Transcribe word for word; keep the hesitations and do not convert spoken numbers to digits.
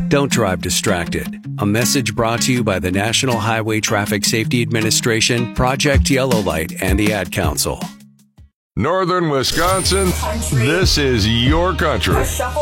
Don't drive distracted. A message brought to you by the National Highway Traffic Safety Administration, Project Yellow Light, and the Ad Council. Northern Wisconsin, this is your country.